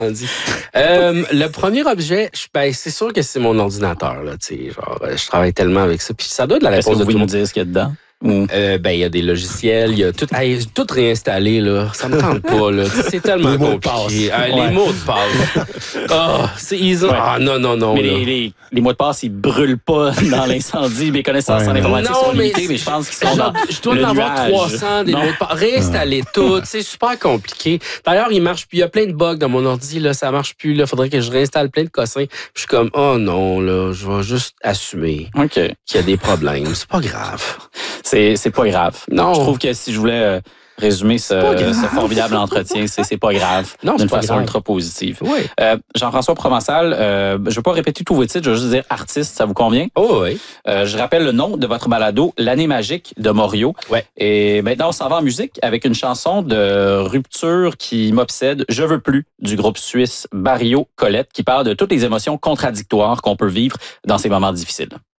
dit. Le premier objet, c'est sûr que c'est mon ordinateur. Là, je travaille tellement avec ça. Puis ça doit être la Est-ce que réponse vous de tout pouvez le nous monde. dire ce qu'il y a dedans? Il y a des logiciels, il y a tout, tout réinstallé, là. Ça me tente pas, là. C'est tellement Les mots de compliqué. passe. Les mots de passe. C'est easy. Ouais. Ah, non. Mais là. les mots de passe, ils brûlent pas dans l'incendie. Mes connaissances en informatique sont limitées, mais je pense qu'ils sont dans je dois le en avoir nuage. 300 des mots de passe. Réinstaller tout. C'est super compliqué. D'ailleurs, il marche plus. Il y a plein de bugs dans mon ordi, là. Ça marche plus, là. Faudrait que je réinstalle plein de cossins. Puis je suis comme, oh non, là. Je vais juste assumer OK. qu'il y a des problèmes. C'est pas grave. C'est pas grave. Non. Je trouve que si je voulais résumer ce formidable entretien, c'est pas grave. Non, c'est d'une pas façon grave. ultra positive. Oui. Jean-François Provençal, je veux pas répéter tous vos titres, je veux juste dire artiste, ça vous convient? Oh oui. Je rappelle le nom de votre balado, L'année magique de Morio. Ouais. Et maintenant, on s'en va en musique avec une chanson de rupture qui m'obsède, Je veux plus, du groupe suisse Barrio Colette, qui parle de toutes les émotions contradictoires qu'on peut vivre dans ces moments difficiles.